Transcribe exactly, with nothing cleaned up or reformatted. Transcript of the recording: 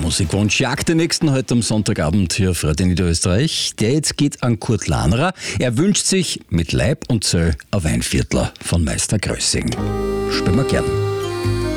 Musikwunsch Jagd den nächsten heute am Sonntagabend hier auf Radio Niederösterreich. Der jetzt geht an Kurt Lahnerer. Er wünscht sich mit Leib und Zöll ein Weinviertler von Meister Grössing. Spielen wir gern.